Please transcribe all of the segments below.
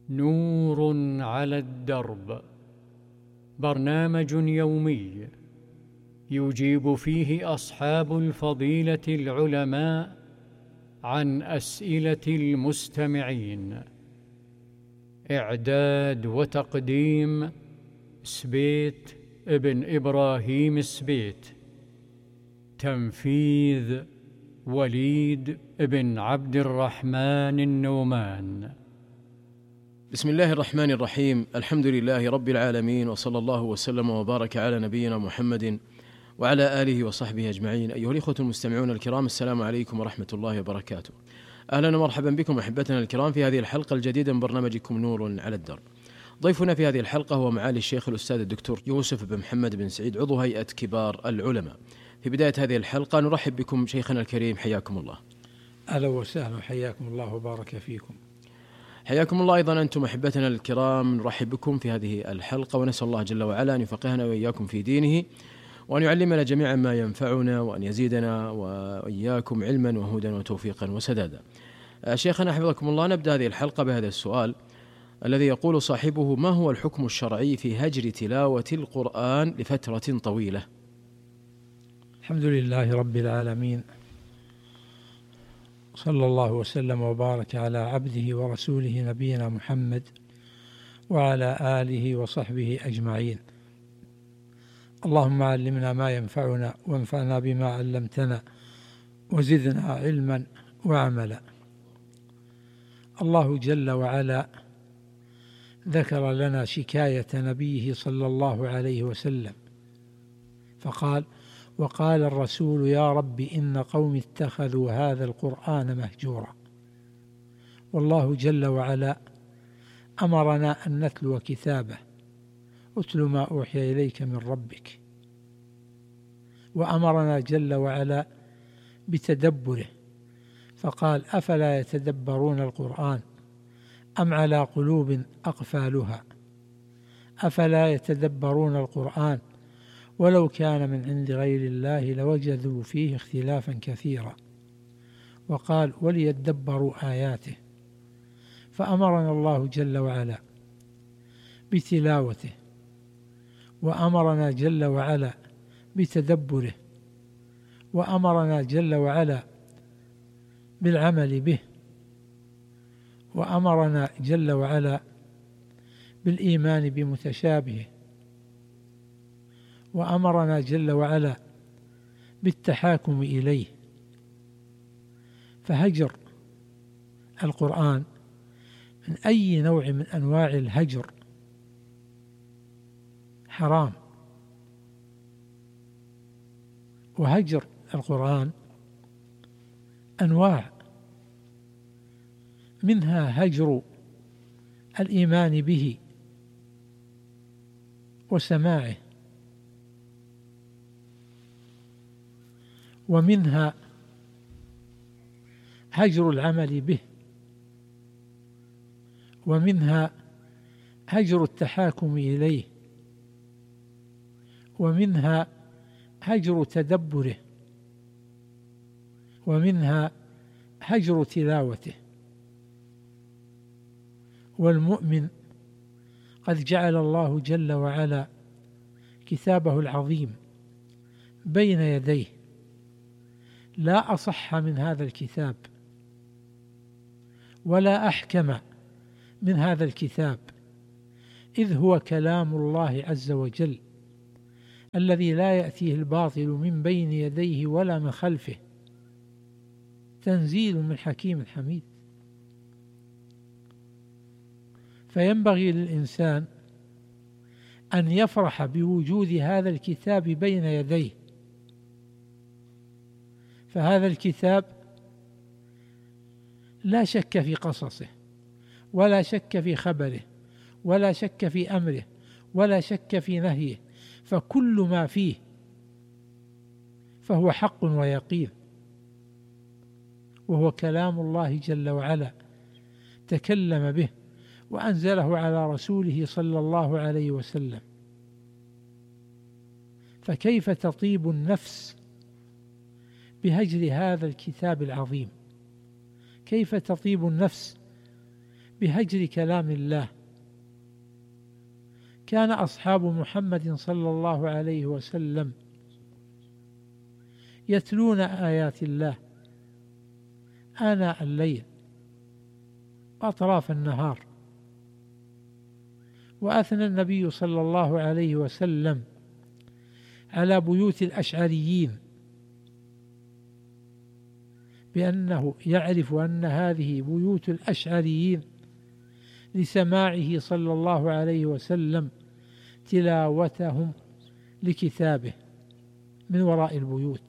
نور على الدرب، برنامج يومي يجيب فيه أصحاب الفضيلة العلماء عن أسئلة المستمعين. إعداد وتقديم سبيت ابن إبراهيم السبيت. تنفيذ وليد بن عبد الرحمن النومان. بسم الله الرحمن الرحيم. الحمد لله رب العالمين، وصلى الله وسلم وبارك على نبينا محمد وعلى آله وصحبه أجمعين. أيها الإخوة المستمعون الكرام، السلام عليكم ورحمة الله وبركاته. أهلا ومرحبا بكم أحبتنا الكرام في هذه الحلقة الجديدة من برنامجكم نور على الدرب. ضيفنا في هذه الحلقة هو معالي الشيخ الأستاذ الدكتور يوسف بن محمد بن سعيد، عضو هيئة كبار العلماء. في بداية هذه الحلقة نرحب بكم شيخنا الكريم، حياكم الله. أهلا وسهلا، حياكم الله وبارك فيكم. حياكم الله أيضا أنتم أحبتنا الكرام. نرحب بكم في هذه الحلقة، ونسأل الله جل وعلا أن يفقهنا وإياكم في دينه، وأن يعلمنا جميعا ما ينفعنا، وأن يزيدنا وإياكم علما وهدى وتوفيقا وسدادا. شيخنا حفظكم الله، نبدأ هذه الحلقة بهذا السؤال الذي يقول صاحبه: ما هو الحكم الشرعي في هجر تلاوة القرآن لفترة طويلة؟ الحمد لله رب العالمين، صلى الله وسلم وبارك على عبده ورسوله نبينا محمد وعلى آله وصحبه أجمعين. اللهم علمنا ما ينفعنا، وانفعنا بما علمتنا، وزدنا علما وعملا. الله جل وعلا ذكر لنا شكاية نبيه صلى الله عليه وسلم فقال: وقال الرسول يا رب إن قوم اتخذوا هذا القرآن مهجورا. والله جل وعلا أمرنا أن نتلو كتابه، اتل ما أوحي إليك من ربك، وأمرنا جل وعلا بتدبره فقال: أفلا يتدبرون القرآن أم على قلوب أقفالها. أفلا يتدبرون القرآن ولو كان من عند غير الله لوجدوا فيه اختلافا كثيرا. وقال: وليدبروا آياته. فأمرنا الله جل وعلا بتلاوته، وأمرنا جل وعلا بتدبره، وأمرنا جل وعلا بالعمل به، وأمرنا جل وعلا بالإيمان بمتشابهه، وأمرنا جل وعلا بالتحاكم إليه. فهجر القرآن من أي نوع من أنواع الهجر حرام. وهجر القرآن أنواع، منها هجر الإيمان به وسماعه، ومنها هجر العمل به، ومنها هجر التحاكم إليه، ومنها هجر تدبره، ومنها هجر تلاوته. والمؤمن قد جعل الله جل وعلا كتابه العظيم بين يديه، لا أصح من هذا الكتاب ولا أحكم من هذا الكتاب، إذ هو كلام الله عز وجل الذي لا يأتيه الباطل من بين يديه ولا من خلفه، تنزيل من حكيم حميد. فينبغي للإنسان أن يفرح بوجود هذا الكتاب بين يديه. فهذا الكتاب لا شك في قصصه، ولا شك في خبره، ولا شك في أمره، ولا شك في نهيه، فكل ما فيه فهو حق ويقين، وهو كلام الله جل وعلا تكلم به وأنزله على رسوله صلى الله عليه وسلم. فكيف تطيب النفس بهجر هذا الكتاب العظيم؟ كيف تطيب النفس بهجر كلام الله. كان أصحاب محمد صلى الله عليه وسلم يتلون آيات الله آناء الليل وأطراف النهار، وأثنى النبي صلى الله عليه وسلم على بيوت الأشعريين بأنه يعرف أن هذه بيوت الأشعريين لسماعه صلى الله عليه وسلم تلاوتهم لكتابه من وراء البيوت.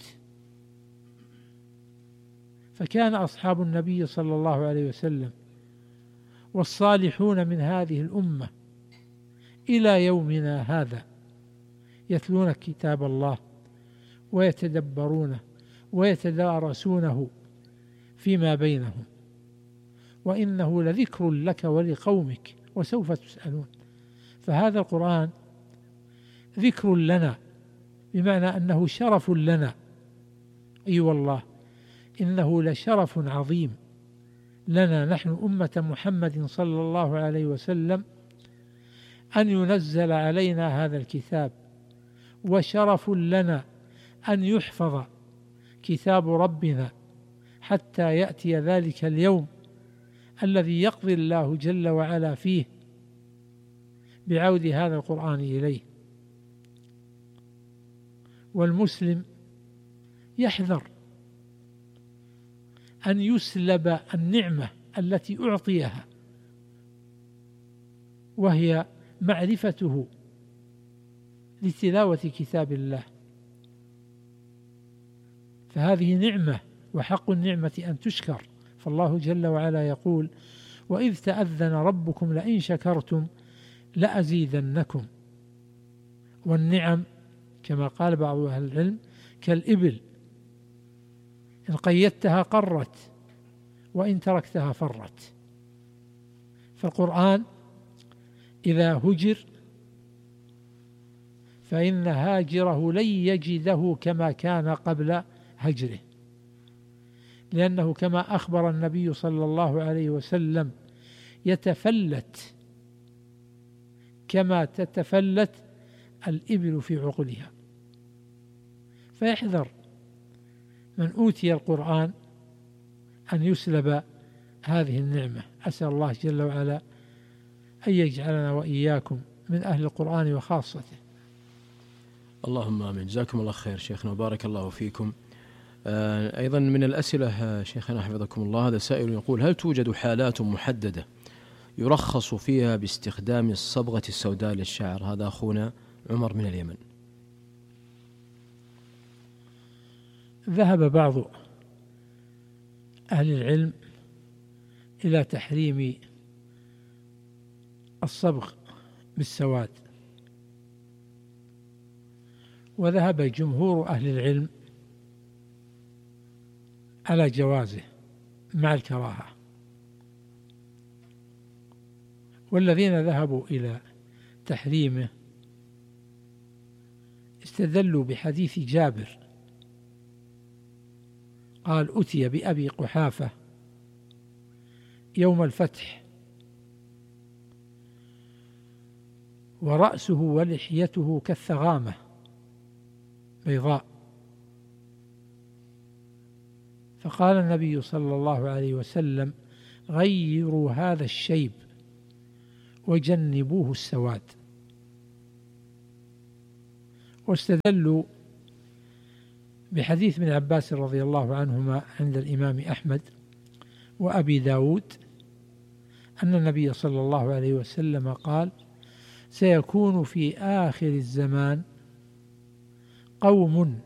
فكان أصحاب النبي صلى الله عليه وسلم والصالحون من هذه الأمة إلى يومنا هذا يتلون كتاب الله ويتدبرونه ويتدارسونه فيما بينهم، وإنه لذكر لك ولقومك وسوف تسألون. فهذا القرآن ذكر لنا بمعنى أنه شرف لنا، أي والله إنه لشرف عظيم لنا نحن أمة محمد صلى الله عليه وسلم أن ينزل علينا هذا الكتاب، وشرف لنا أن يحفظ كتاب ربنا حتى يأتي ذلك اليوم الذي يقضي الله جل وعلا فيه بعود هذا القرآن إليه. والمسلم يحذر أن يسلب النعمة التي أعطيها، وهي معرفته لتلاوة كتاب الله، فهذه نعمة وحق النعمة أن تشكر. فالله جل وعلا يقول: وإذ تأذن ربكم لئن شكرتم لأزيدنكم. والنعم كما قال بعض أهل العلم كالإبل، إن قيدتها قرت وإن تركتها فرت. فالقرآن إذا هجر فإن هاجره لن يجده كما كان قبل هجره، لأنه كما أخبر النبي صلى الله عليه وسلم يتفلت كما تتفلت الإبل في عقلها. فيحذر من أوتي القرآن أن يسلب هذه النعمة. أسأل الله جل وعلا أن يجعلنا وإياكم من أهل القرآن وخاصته. اللهم آمين. جزاكم الله خير شيخنا وبارك الله فيكم. أيضا من الأسئلة شيخنا حفظكم الله، هذا سائل يقول: هل توجد حالات محددة يرخص فيها باستخدام الصبغة السوداء للشعر؟ هذا أخونا عمر من اليمن. ذهب بعض أهل العلم إلى تحريم الصبغ بالسواد، وذهب جمهور أهل العلم على جوازه مع الكراهة. والذين ذهبوا إلى تحريمه استدلوا بحديث جابر قال: أتي بأبي قحافة يوم الفتح ورأسه ولحيته كالثغامة بيضاء، فقال النبي صلى الله عليه وسلم: غيروا هذا الشيب وجنبوه السواد. واستدلوا بحديث ابن عباس رضي الله عنهما عند الإمام أحمد وأبي داود أن النبي صلى الله عليه وسلم قال: سيكون في آخر الزمان قوم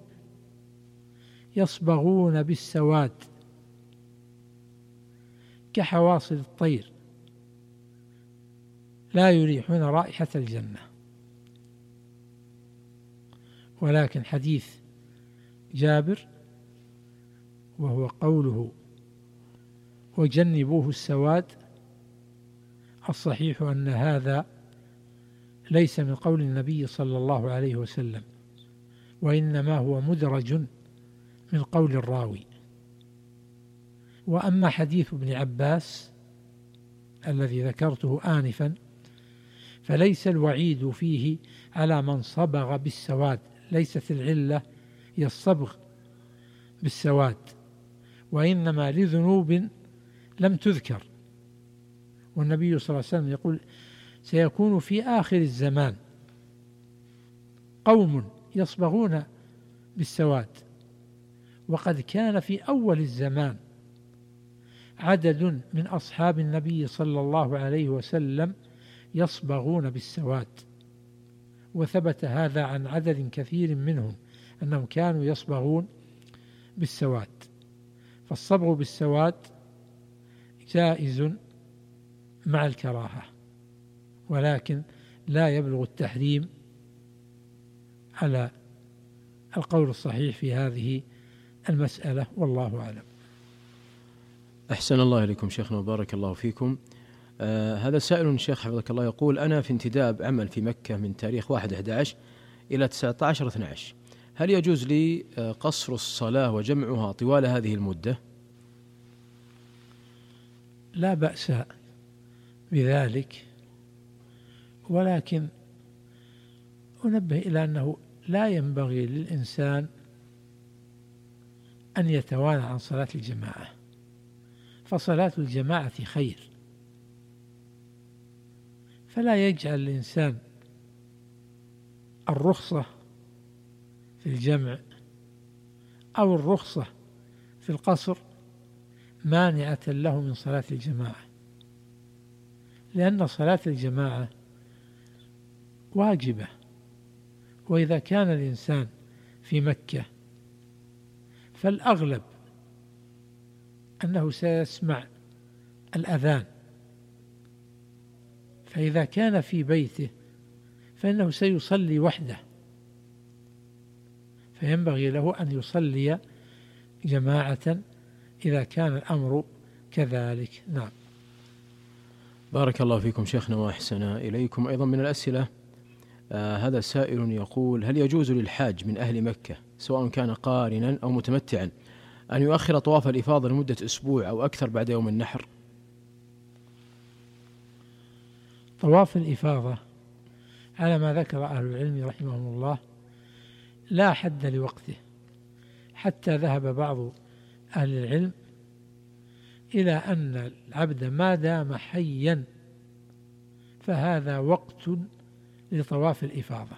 يصبغون بالسواد كحواصل الطير لا يريحون رائحة الجنة. ولكن حديث جابر وهو قوله وجنبوه السواد، الصحيح أن هذا ليس من قول النبي صلى الله عليه وسلم، وإنما هو مدرج من قول الراوي. وأما حديث ابن عباس الذي ذكرته آنفا فليس الوعيد فيه على من صبغ بالسواد، ليست العلة هي الصبغ بالسواد، وإنما لذنوب لم تذكر. والنبي صلى الله عليه وسلم يقول: سيكون في آخر الزمان قوم يصبغون بالسواد، وقد كان في أول الزمان عدد من أصحاب النبي صلى الله عليه وسلم يصبغون بالسواد، وثبت هذا عن عدد كثير منهم أنهم كانوا يصبغون بالسواد. فالصبغ بالسواد جائز مع الكراهة، ولكن لا يبلغ التحريم على القول الصحيح في هذه المسألة، والله أعلم. أحسن الله إليكم شيخنا وبارك الله فيكم. هذا سائل شيخ حفظك الله يقول: أنا في انتداب عمل في مكة من تاريخ 1/11 إلى 19/12، هل يجوز لي قصر الصلاة وجمعها طوال هذه المدة؟ لا بأس بذلك، ولكن أنبه إلى أنه لا ينبغي للإنسان أن يتوانى عن صلاة الجماعة، فصلاة الجماعة خير، فلا يجعل الإنسان الرخصة في الجمع أو الرخصة في القصر مانعة له من صلاة الجماعة، لأن صلاة الجماعة واجبة. وإذا كان الإنسان في مكة فالأغلب أنه سيسمع الأذان، فإذا كان في بيته فإنه سيصلي وحده، فينبغي له أن يصلي جماعة إذا كان الأمر كذلك. نعم. بارك الله فيكم شيخنا وأحسن إليكم. أيضا من الأسئلة هذا سائل يقول: هل يجوز للحاج من أهل مكة سواء كان قارنا أو متمتعا أن يؤخر طواف الإفاضة لمدة أسبوع أو أكثر بعد يوم النحر؟ طواف الإفاضة على ما ذكر أهل العلم رحمهم الله لا حد لوقته، حتى ذهب بعض أهل العلم إلى أن العبد ما دام حيا فهذا وقت لطواف الإفاضة،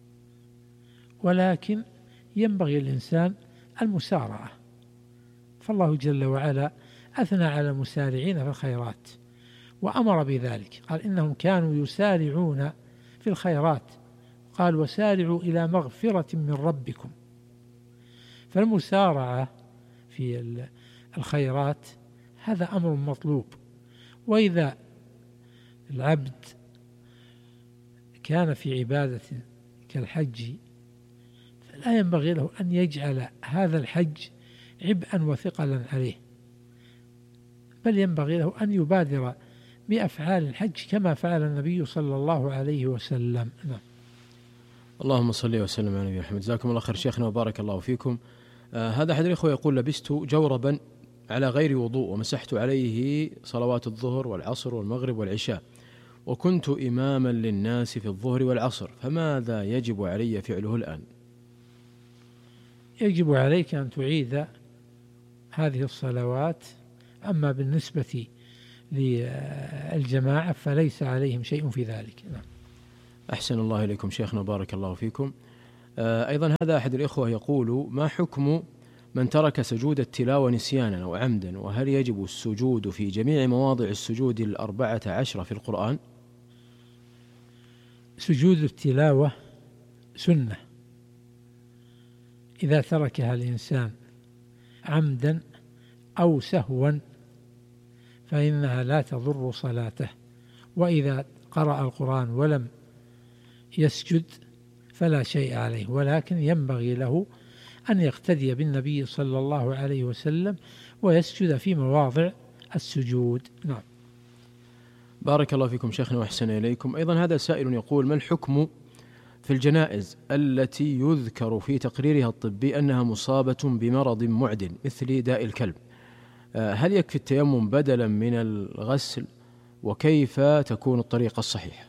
ولكن ينبغي الإنسان المسارعة، فالله جل وعلا أثنى على المسارعين في الخيرات وأمر بذلك، قال: إنهم كانوا يسارعون في الخيرات، قال: وسارعوا إلى مغفرة من ربكم. فالمسارعة في الخيرات هذا أمر مطلوب. وإذا العبد كان في عبادة كالحج فلا ينبغي له أن يجعل هذا الحج عبئا وثقلا عليه، بل ينبغي له أن يبادر بأفعال الحج كما فعل النبي صلى الله عليه وسلم. نعم. اللهم صل وسلم على نبينا محمد. جزاكم الله خير شيخنا وبارك الله فيكم. هذا أحد الإخوة يقول: لبست جوربا على غير وضوء ومسحت عليه صلوات الظهر والعصر والمغرب والعشاء، وكنت إماما للناس في الظهر والعصر، فماذا يجب علي فعله الآن؟ يجب عليك أن تعيد هذه الصلوات، أما بالنسبة للجماعة فليس عليهم شيء في ذلك. نعم. أحسن الله إليكم شيخنا وبارك الله فيكم. أيضا هذا أحد الإخوة يقول: ما حكم من ترك سجود التلاوة نسيانا أو عمدا، وهل يجب السجود في جميع مواضع السجود 14 في القرآن؟ سجود التلاوة سنة، إذا تركها الإنسان عمدا أو سهوا فإنها لا تضر صلاته، وإذا قرأ القرآن ولم يسجد فلا شيء عليه، ولكن ينبغي له أن يقتدي بالنبي صلى الله عليه وسلم ويسجد في مواضع السجود. نعم. بارك الله فيكم شيخنا وأحسن إليكم. أيضا هذا سائل يقول: ما الحكم في الجنائز التي يذكر في تقريرها الطبي أنها مصابة بمرض معدٍ مثل داء الكلب، هل يكفي التيمم بدلا من الغسل وكيف تكون الطريقة الصحيحة؟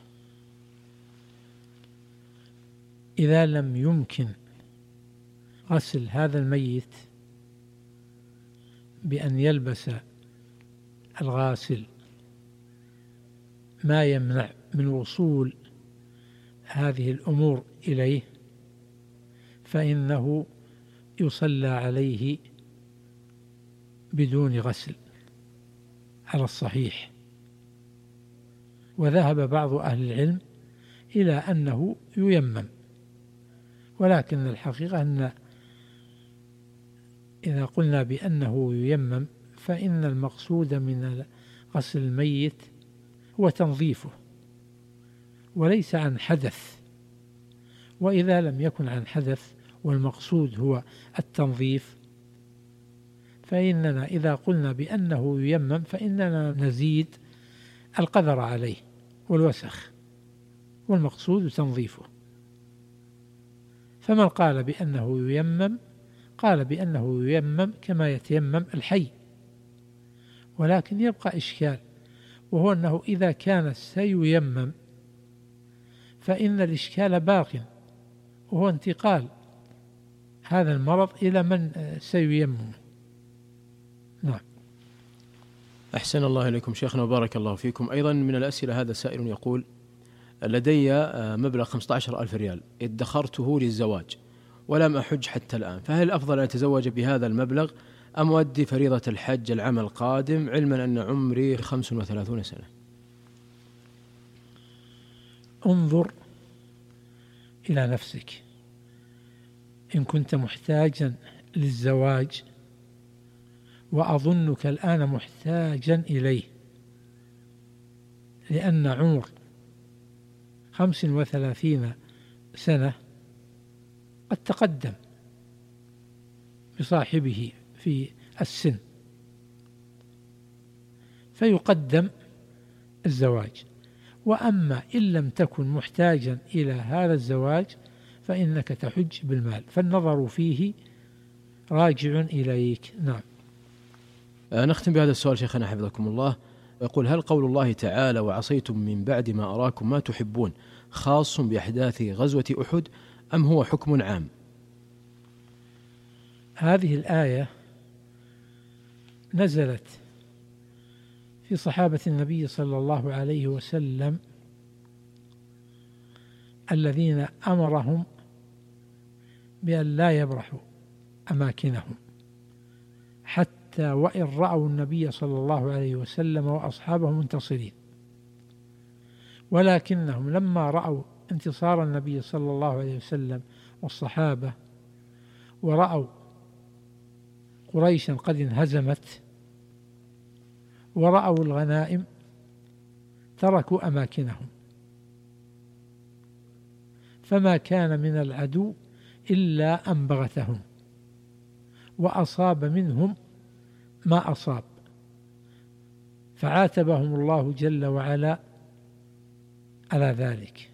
إذا لم يمكن غسل هذا الميت بأن يلبس الغاسل ما يمنع من وصول هذه الأمور إليه، فإنه يصلى عليه بدون غسل على الصحيح. وذهب بعض أهل العلم إلى أنه ييمم، ولكن الحقيقة أن إذا قلنا بأنه ييمم فإن المقصود من غسل الميت هو تنظيفه وليس عن حدث. وإذا لم يكن عن حدث والمقصود هو التنظيف، فإننا إذا قلنا بأنه ييمم فإننا نزيد القدر عليه والوسخ، والمقصود تنظيفه. فمن قال بأنه ييمم قال بأنه ييمم كما يتيمم الحي، ولكن يبقى إشكال، وهو أنه إذا كان سييمم فإن الإشكال باق، وهو انتقال هذا المرض إلى من سييمم. نعم. أحسن الله إليكم شيخنا وبارك الله فيكم. أيضا من الأسئلة هذا سائل يقول: لدي مبلغ 15,000 ريال ادخرته للزواج ولم أحج حتى الآن، فهل أفضل أن أتزوج بهذا المبلغ أم أؤدي فريضة الحج العام القادم، علما أن عمري 35 سنة؟ انظر إلى نفسك، إن كنت محتاجا للزواج وأظنك الآن محتاجا إليه، لأن عمر 35 سنة قد تقدم بصاحبه في السن، فيقدم الزواج. وأما إن لم تكن محتاجا إلى هذا الزواج فإنك تحج بالمال، فالنظر فيه راجع إليك. نعم. نختم بهذا السؤال شيخنا حفظكم الله، يقول: هل قول الله تعالى وعصيتم من بعد ما أراكم ما تحبون خاص بأحداث غزوة أحد أم هو حكم عام؟ هذه الآية نزلت في صحابة النبي صلى الله عليه وسلم الذين أمرهم بأن لا يبرحوا أماكنهم حتى وإن رأوا النبي صلى الله عليه وسلم وأصحابه منتصرين، ولكنهم لما رأوا انتصار النبي صلى الله عليه وسلم والصحابة ورأوا قريشا قد انهزمت ورأوا الغنائم تركوا أماكنهم، فما كان من العدو إلا أن بغتهم وأصاب منهم ما أصاب، فعاتبهم الله جل وعلا على ذلك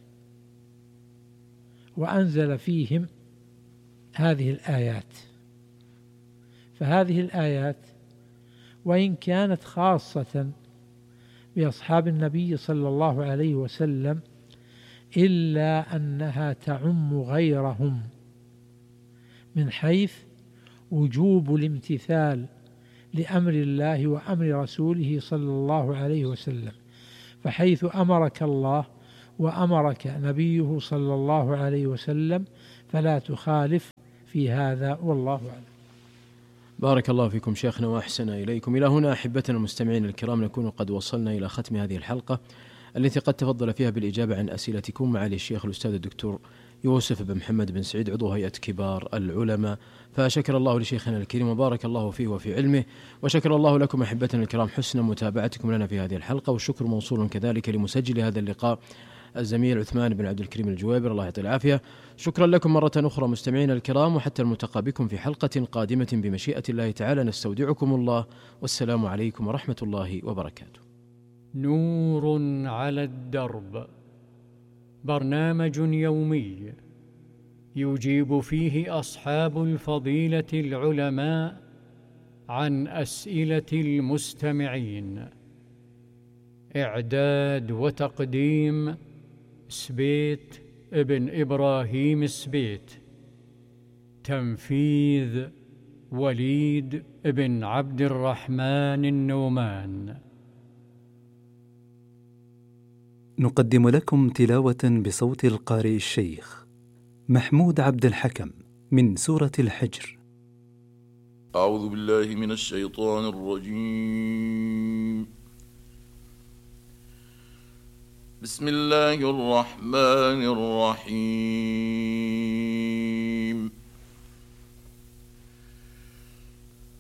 وأنزل فيهم هذه الآيات. فهذه الآيات وإن كانت خاصة بأصحاب النبي صلى الله عليه وسلم إلا أنها تعم غيرهم من حيث وجوب الامتثال لأمر الله وأمر رسوله صلى الله عليه وسلم، فحيث أمرك الله وأمرك نبيه صلى الله عليه وسلم فلا تخالف في هذا، والله أعلم. بارك الله فيكم شيخنا وأحسن إليكم. إلى هنا أحبتنا المستمعين الكرام نكون قد وصلنا إلى ختم هذه الحلقة التي قد تفضل فيها بالإجابة عن أسئلتكم معالي الشيخ الأستاذ الدكتور يوسف بن محمد بن سعيد عضو هيئة كبار العلماء، فشكر الله لشيخنا الكريم وبارك الله فيه وفي علمه، وشكر الله لكم أحبتنا الكرام حسن متابعتكم لنا في هذه الحلقة، والشكر موصول كذلك لمسجل هذا اللقاء الزميل عثمان بن عبد الكريم الجويبر، الله يعطيه العافية. شكرا لكم مرة أخرى مستمعينا الكرام، وحتى الملتقى بكم في حلقة قادمة بمشيئة الله تعالى، نستودعكم الله والسلام عليكم ورحمة الله وبركاته. نور على الدرب، برنامج يومي يجيب فيه أصحاب الفضيلة العلماء عن أسئلة المستمعين. إعداد وتقديم سبيت ابن إبراهيم السبيت. تنفيذ وليد ابن عبد الرحمن النومان. نقدم لكم تلاوة بصوت القارئ الشيخ محمود عبد الحكم من سورة الحجر. أعوذ بالله من الشيطان الرجيم. بسم الله الرحمن الرحيم.